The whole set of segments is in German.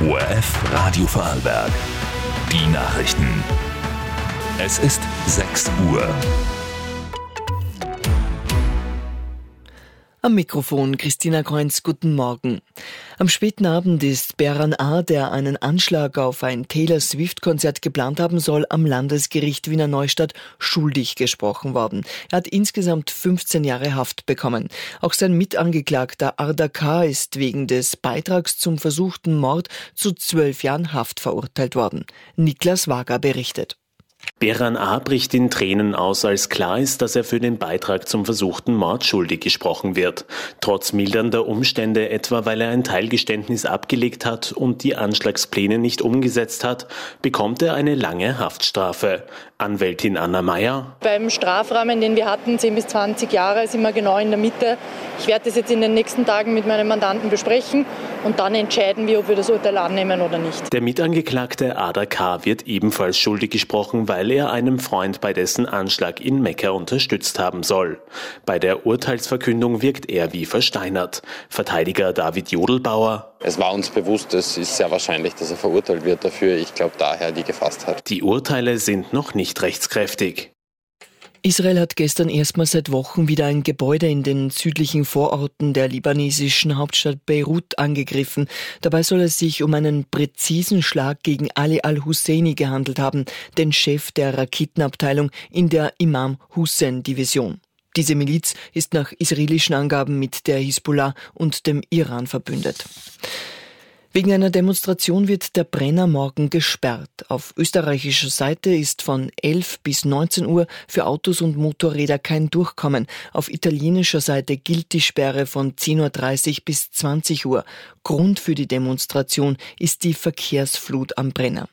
ORF Radio Vorarlberg. Die Nachrichten. Es ist 6 Uhr. Am Mikrofon Christina Kreunz, guten Morgen. Am späten Abend ist Beran A., der einen Anschlag auf ein Taylor Swift-Konzert geplant haben soll, am Landesgericht Wiener Neustadt schuldig gesprochen worden. Er hat insgesamt 15 Jahre Haft bekommen. Auch sein Mitangeklagter Arda K. ist wegen des Beitrags zum versuchten Mord zu 12 Jahren Haft verurteilt worden. Niklas Wager berichtet. Beran A. bricht in Tränen aus, als klar ist, dass er für den Beitrag zum versuchten Mord schuldig gesprochen wird. Trotz mildernder Umstände, etwa weil er ein Teilgeständnis abgelegt hat und die Anschlagspläne nicht umgesetzt hat, bekommt er eine lange Haftstrafe. Anwältin Anna Meyer: Beim Strafrahmen, den wir hatten, 10 bis 20 Jahre, sind wir genau in der Mitte. Ich werde das jetzt in den nächsten Tagen mit meinem Mandanten besprechen und dann entscheiden wir, ob wir das Urteil annehmen oder nicht. Der Mitangeklagte Arda K. wird ebenfalls schuldig gesprochen, weil er einem Freund bei dessen Anschlag in Mekka unterstützt haben soll. Bei der Urteilsverkündung wirkt er wie versteinert. Verteidiger David Jodelbauer: Es war uns bewusst, es ist sehr wahrscheinlich, dass er verurteilt wird dafür. Ich glaube, daher die gefasst hat. Die Urteile sind noch nicht rechtskräftig. Israel hat gestern erstmals seit Wochen wieder ein Gebäude in den südlichen Vororten der libanesischen Hauptstadt Beirut angegriffen. Dabei soll es sich um einen präzisen Schlag gegen Ali al-Husseini gehandelt haben, den Chef der Raketenabteilung in der Imam Hussein-Division. Diese Miliz ist nach israelischen Angaben mit der Hisbollah und dem Iran verbündet. Wegen einer Demonstration wird der Brenner morgen gesperrt. Auf österreichischer Seite ist von 11 bis 19 Uhr für Autos und Motorräder kein Durchkommen. Auf italienischer Seite gilt die Sperre von 10.30 Uhr bis 20 Uhr. Grund für die Demonstration ist die Verkehrsflut am Brenner.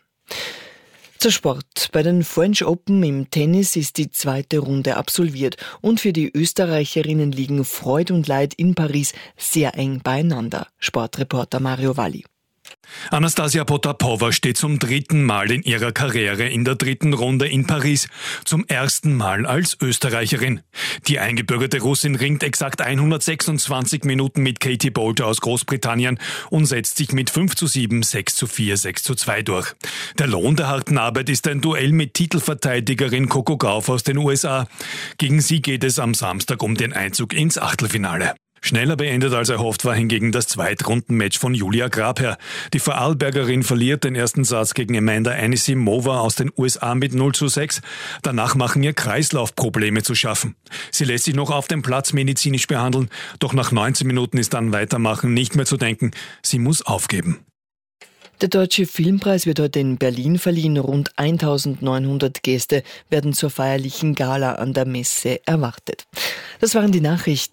Zur Sport. Bei den French Open im Tennis ist die zweite Runde absolviert und für die Österreicherinnen liegen Freud und Leid in Paris sehr eng beieinander. Sportreporter Mario Valli. Anastasia Potapova steht zum 3. Mal in ihrer Karriere in der 3. Runde in Paris, zum 1. Mal als Österreicherin. Die eingebürgerte Russin ringt exakt 126 Minuten mit Katie Boulter aus Großbritannien und setzt sich mit 5:7, 6:4, 6:2 durch. Der Lohn der harten Arbeit ist ein Duell mit Titelverteidigerin Coco Gauff aus den USA. Gegen sie geht es am Samstag um den Einzug ins Achtelfinale. Schneller beendet als erhofft war hingegen das Zweitrundenmatch von Julia Grabherr. Die Vorarlbergerin verliert den ersten Satz gegen Amanda Anisimova aus den USA mit 0:6. Danach machen ihr Kreislaufprobleme zu schaffen. Sie lässt sich noch auf dem Platz medizinisch behandeln, doch nach 19 Minuten ist an Weitermachen nicht mehr zu denken. Sie muss aufgeben. Der Deutsche Filmpreis wird heute in Berlin verliehen. Rund 1900 Gäste werden zur feierlichen Gala an der Messe erwartet. Das waren die Nachrichten.